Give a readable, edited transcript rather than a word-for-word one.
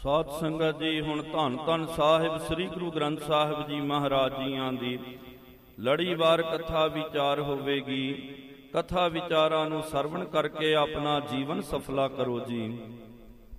ਸਾਧ ਸੰਗਤ ਜੀ, ਹੁਣ ਧੰਨ ਧੰਨ ਸਾਹਿਬ ਸ੍ਰੀ ਗੁਰੂ ਗ੍ਰੰਥ ਸਾਹਿਬ ਜੀ ਮਹਾਰਾਜ ਜੀਆਂ ਦੀ ਲੜੀਵਾਰ ਕਥਾ ਵਿਚਾਰ ਹੋਵੇਗੀ। ਕਥਾ ਵਿਚਾਰਾਂ ਨੂੰ ਸਰਵਣ ਕਰਕੇ ਆਪਣਾ ਜੀਵਨ ਸਫਲਾ ਕਰੋ ਜੀ।